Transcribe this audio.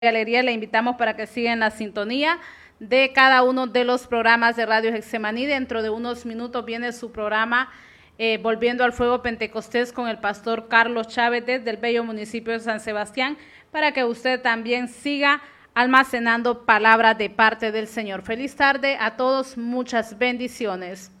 Galería, le invitamos para que siga en la sintonía de cada uno de los programas de Radio Getsemaní. Dentro de unos minutos viene su programa Volviendo al Fuego Pentecostés con el pastor Carlos Chávez del bello municipio de San Sebastián, para que usted también siga almacenando palabras de parte del Señor. Feliz tarde a todos, muchas bendiciones.